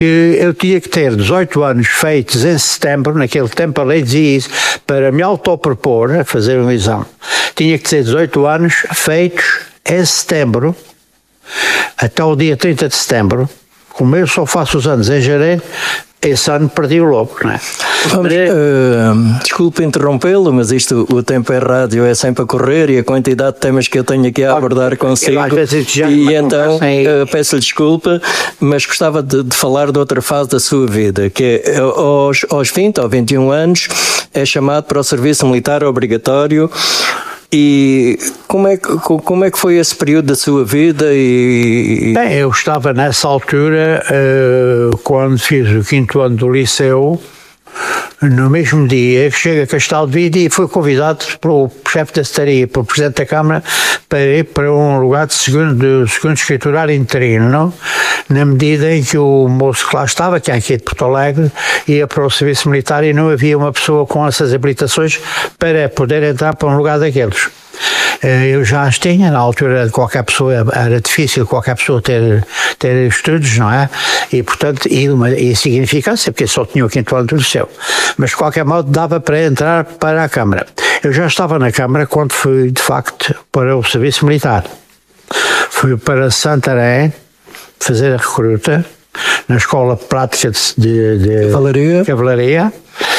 Eu tinha que ter 18 anos feitos em setembro, naquele tempo a lei dizia isso, para me autopropor a fazer um exame. Tinha que ter 18 anos feitos em setembro, até o dia 30 de setembro. Como eu só faço os anos em janeiro, esse ano perdi o lobo, não é? Desculpe interrompê-lo, mas o tempo é rádio, é sempre a correr e a quantidade de temas que eu tenho aqui a abordar consigo. E então peço-lhe desculpa, mas gostava de falar de outra fase da sua vida, que é aos 20 ou 21 anos é chamado para o serviço militar obrigatório. E como é que foi esse período da sua vida? Bem, eu estava nessa altura, quando fiz o 5º ano do liceu, no mesmo dia que cheguei a Castelo de Vide e fui convidado pelo chefe da secretaria, pelo Presidente da Câmara, para ir para um lugar de segundo escriturário interino, na medida em que o moço que lá estava, que é aqui de Porto Alegre, ia para o serviço militar e não havia uma pessoa com essas habilitações para poder entrar para um lugar daqueles. Eu já as tinha, na altura de qualquer pessoa, era difícil qualquer pessoa ter estudos, não é? E portanto, e significância, porque só tinha o 5º ano do liceu. Mas de qualquer modo dava para entrar para a Câmara. Eu já estava na Câmara quando fui, de facto, para o serviço militar. Fui para Santarém fazer a recruta na Escola Prática de Cavalaria.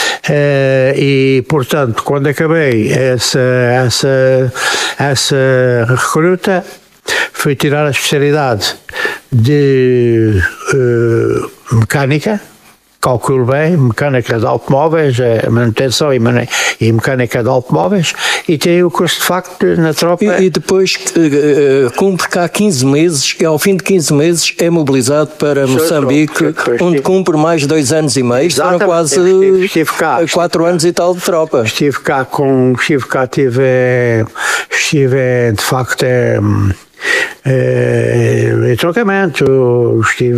E portanto, quando acabei essa recruta, fui tirar a especialidade de mecânica, calculo bem, mecânica de automóveis, manutenção e mecânica de automóveis, e tirei o curso de facto na tropa. E depois cumpre cá 15 meses, e ao fim de 15 meses é mobilizado para Moçambique, onde cumpre mais de 2 anos e meio. Foram quase 4 anos e tal de tropa. Estive de facto em trocamento,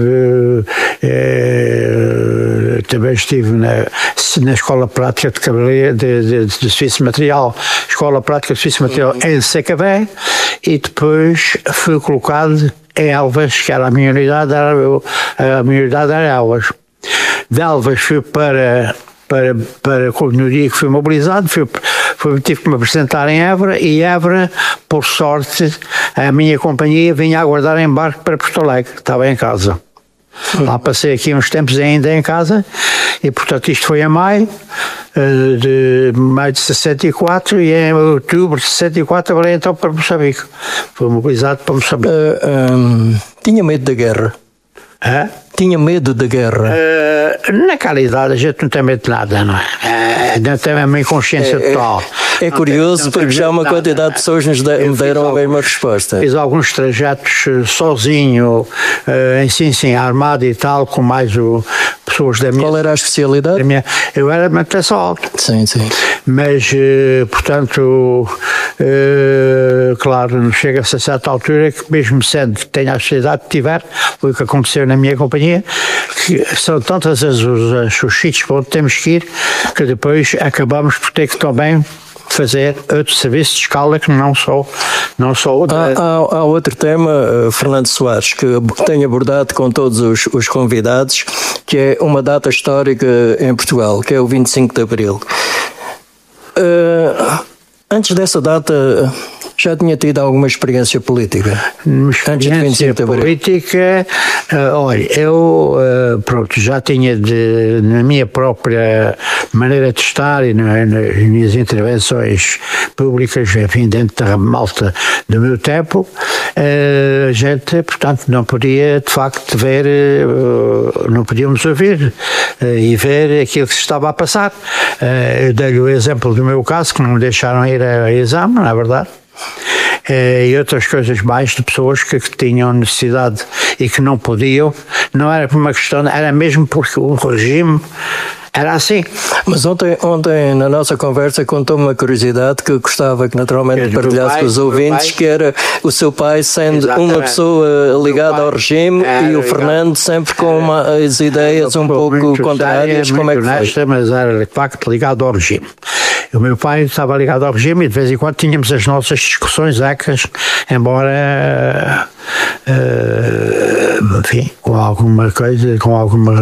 também estive na Escola Prática de Cavalaria de Serviço Material, Escola Prática de Serviço Material em Sacavém, e depois fui colocado em Elvas, que era a minha unidade, era Elvas. De Elvas fui para no dia que fui mobilizado, tive que me apresentar em Évora, e Évora, por sorte, a minha companhia vinha aguardar em barco para Porto Alegre, estava em casa. Lá passei aqui uns tempos ainda em casa, e portanto isto foi em maio de 64, e em outubro de 64 eu então para Moçambique. Fui mobilizado para Moçambique. Tinha medo da guerra? Tinha medo da guerra? Naquela idade a gente não tem medo de nada, não é? Não tem a minha consciência total. É curioso, porque já uma quantidade de pessoas nos deram a mesma resposta. Fiz alguns trajetos sozinho, sim, armado e tal, com mais pessoas da minha... Qual era a especialidade? Eu era manutenção alta. Sim. Mas, portanto, claro, chega-se a certa altura que, mesmo sendo que tenha a especialidade que tiver, foi o que aconteceu na minha companhia, que são tantas os sítios para onde temos que ir, que depois acabamos por ter que também fazer outro serviço de escala que não só Há outro tema, Fernando Soares, que tenho abordado com todos os convidados, que é uma data histórica em Portugal, que é o 25 de Abril. Antes dessa data, já tinha tido alguma experiência política? Antes de 25 de Abril? Política, olha, eu já tinha na minha própria maneira de estar e nas minhas intervenções públicas, enfim, dentro da malta do meu tempo, a gente, portanto, não podia de facto ver, não podíamos ouvir e ver aquilo que se estava a passar. Eu dei-lhe o exemplo do meu caso, que não me deixaram ir a exame, não é verdade? E outras coisas mais de pessoas que tinham necessidade e que não podiam, não era por uma questão, era mesmo porque o regime era assim. Mas ontem na nossa conversa contou-me uma curiosidade que eu gostava que naturalmente partilhasse com os ouvintes, que era o seu pai sendo uma pessoa ligada ao regime e o Fernando sempre com as ideias um pouco contrárias. Como é que foi? Mas era de facto ligado ao regime. O meu pai estava ligado ao regime e de vez em quando tínhamos as nossas discussões ecas, embora enfim, com alguma